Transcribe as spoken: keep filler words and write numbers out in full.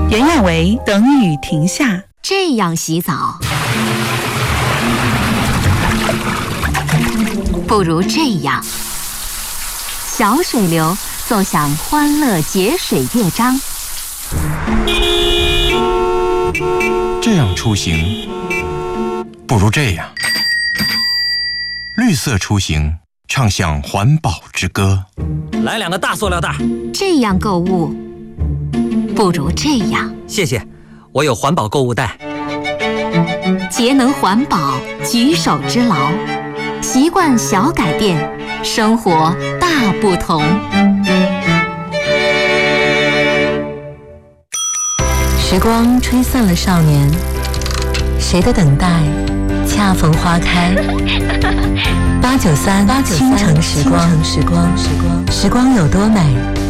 袁娅维等雨停下。 这样洗澡，不如这样。小水流奏响欢乐节水乐章。 这样出行，不如这样。绿色出行，唱响环保之歌。 来两个大塑料袋。 这样购物，不如这样。 谢谢，我有环保购物袋。 节能环保，举手之劳，习惯小改变，生活大不同。 时光吹散了少年，谁的等待恰逢花开。八九三，倾城时光，时光，时光，时光有多美？